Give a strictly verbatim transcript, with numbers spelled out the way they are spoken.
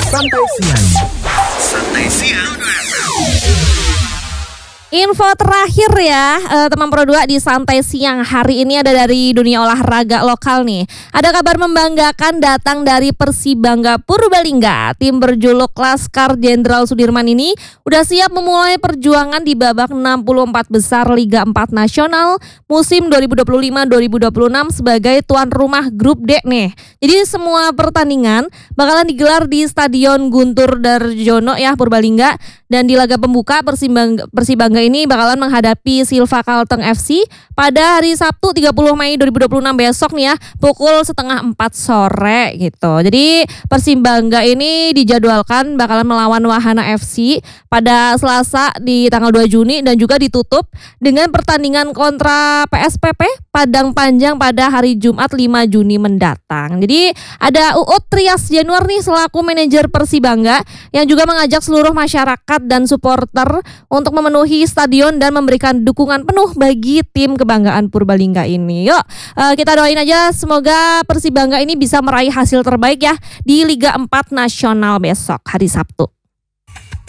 Santai Siang. Santai Siang. Info terakhir ya eh, teman Pro dua di Santai Siang hari ini ada dari dunia olahraga lokal nih. Ada kabar membanggakan datang dari Persibangga Purbalingga. Tim berjuluk Laskar Jenderal Sudirman ini udah siap memulai perjuangan di babak enam puluh empat besar Liga empat Nasional musim dua ribu dua puluh lima dua ribu dua puluh enam sebagai tuan rumah grup D nih. Jadi semua pertandingan bakalan digelar di Stadion Guntur Darjono ya Purbalingga, dan di laga pembuka Persibangga, Persibangga ini bakalan menghadapi Silva Kalteng F C pada hari Sabtu tiga puluh Mei dua ribu dua puluh enam besok nih ya, pukul setengah empat sore gitu. Jadi Persibangga ini dijadwalkan bakalan melawan Wahana F C pada Selasa di tanggal dua Juni dan juga ditutup dengan pertandingan kontra P S P P Padang Panjang pada hari Jumat lima Juni mendatang. Jadi ada Uut Trias Januar nih selaku manajer Persibangga yang juga mengajak seluruh masyarakat dan supporter untuk memenuhi stadion dan memberikan dukungan penuh bagi tim kebanggaan Purbalingga ini. Yuk uh, kita doain aja semoga Persibangga ini bisa meraih hasil terbaik ya di Liga empat Nasional besok hari Sabtu.